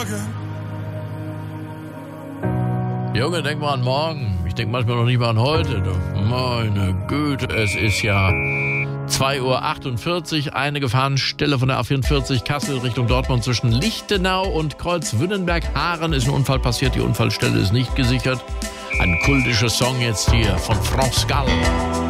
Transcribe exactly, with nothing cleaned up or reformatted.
Junge, denk mal an morgen. Ich denk manchmal noch nicht mal an heute. Du. Meine Güte, es ist ja zwei Uhr achtundvierzig. Eine Gefahrenstelle von der A vierundvierzig Kassel Richtung Dortmund zwischen Lichtenau und Kreuzwünnenberg-Haaren ist ein Unfall passiert. Die Unfallstelle ist nicht gesichert. Ein kultischer Song jetzt hier von France Gall.